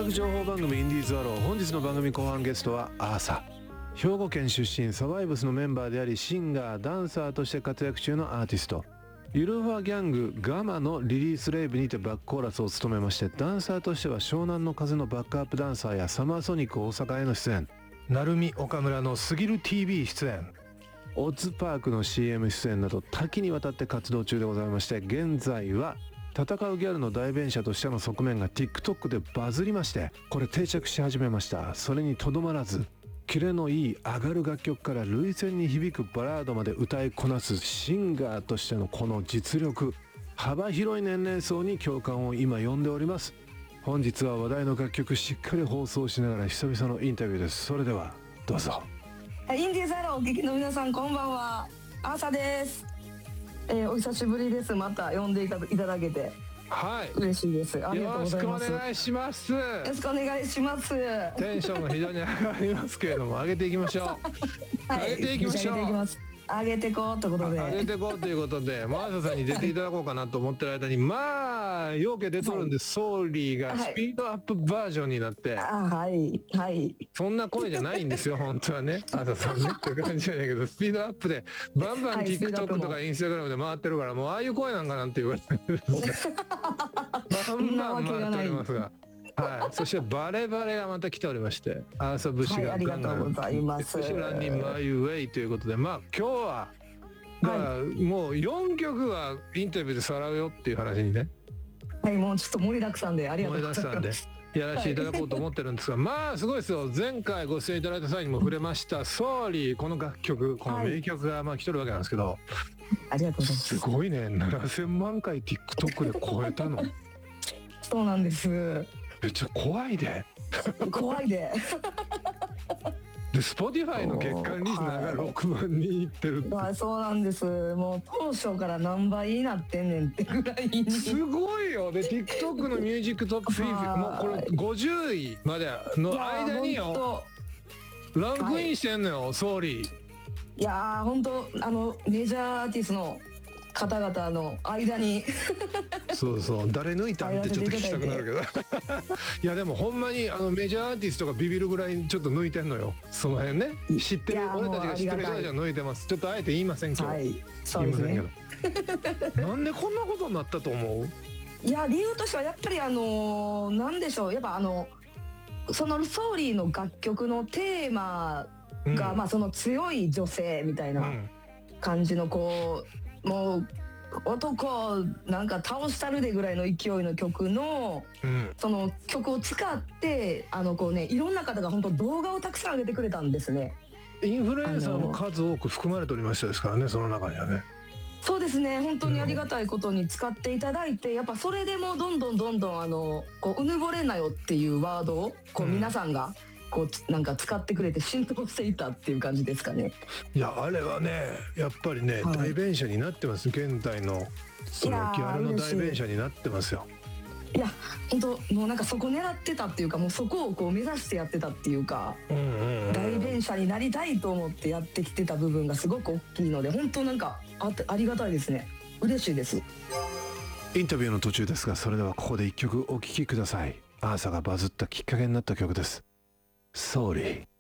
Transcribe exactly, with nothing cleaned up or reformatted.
楽情報番組インディーズアロー、本日の番組後半ゲストはアーサ。兵庫県出身、サバイブスのメンバーであり、シンガーダンサーとして活躍中のアーティスト。ゆるふわギャングガマのリリースレイブにてバックコーラスを務めまして、ダンサーとしては湘南の風のバックアップダンサーやサマーソニック大阪への出演、成海岡村のすぎる ティーブイ 出演、オッズパークの シーエム 出演など多岐にわたって活動中でございまして、現在は戦うギャルの代弁者としての側面が TikTok でバズりまして、これ定着し始めました。それにとどまらず、キレのいい上がる楽曲から涙腺に響くバラードまで歌いこなすシンガーとしてのこの実力、幅広い年齢層に共感を今呼んでおります。本日は話題の楽曲しっかり放送しながら久々のインタビューです。それではどうぞ。 インディーズアローお聞きの皆さん、こんばんは。アーサです、えー、お久しぶりです。また呼んでいただけてはい、 嬉しいです。ありがとうございます。 よろしくお願いします。 よろしくお願いします。 テンションが非常に上がりますけれども、上げていきましょう。 はい、 上げていきましょう。 上げていこうということで、 上げていこうということで、マーサさんに出ていただこうかなと思ってる間に、まあようけ出とるんで、はい、ソーリーがスピードアップバージョンになって、はい、 あはいはいそんな声じゃないんですよ本当はね、マーサさんねっていう感じじゃないけど、スピードアップでバンバン TikTok とかインスタグラムで回ってるから、もうああいう声なんかなんて言われてるバンバン回っておりますが、はい、そしてバレバレがまた来ておりまして、アーサ節がガンガン、 はい、ありがとうございます。 そしてランニングマイウェイということで、まあ今日はだからもうよんきょくはインタビューでさらうよっていう話にね、 はい、もうちょっと盛りだくさんでありがとうございます。 盛りだくさんでやらせていただこうと思ってるんですが、はい、まあすごいですよ。前回ご出演いただいた際にも触れました「ソーリー」、この楽曲、この名曲がまあ来てるわけなんですけど、はい、 ありがとうございます。 すごいね、ななせんまんかい TikTok で超えたのそうなんです。 めっちゃ怖いで怖いでで、Spotify の月間リスナーがろくまんにんいってるって、 はい、そうなんです。もう当初から何倍になってんねんってぐらいにすごいよ。で TikTok のミュージックトップごじゅう、もうこれごじゅういまでの間によランクインしてんのよ、はい、ソーリー。 いやー本当あのメジャーアーティストの方々の間にそうそう、誰抜いたんってちょっと聞きたくなるけどいやでもほんまにあのメジャーアーティストがビビるぐらいちょっと抜いてんのよ、その辺ね。知ってる、俺たちが知ってる人たちは抜いてます。ちょっとあえて言いませんけど、はい、 そうですね、 言いませんけどなんでこんなことになったと思う？ いや理由としてはやっぱりあのー、なんでしょう、やっぱあのそのソーリーの楽曲のテーマが、うん、まあその強い女性みたいな感じのこう、もう男なんか倒したるでぐらいの勢いの曲の、うん、その曲を使ってあのこうね、いろんな方が本当動画をたくさん上げてくれたんですね。 インフルエンサーも数多く含まれておりましたですからね、その中にはね。 そうですね、本当にありがたいことに使っていただいて、やっぱそれでもどんどんどんどんあのこううぬぼれなよっていうワードをこう皆さんがこうなんか使ってくれて浸透していたっていう感じですかね。 いやあれはね、やっぱりね、はい、代弁者になってます。現代のそのギャルの代弁者になってますよ。 いや本当もうなんかそこ狙ってたっていうか、もうそこをこう目指してやってたっていうか、うんうんうん、代弁者になりたいと思ってやってきてた部分がすごく大きいので、本当なんか あ, ありがたいですね。嬉しいです。 インタビューの途中ですが、それではここで一曲お聴きください。アーサがバズったきっかけになった曲です。Sorry。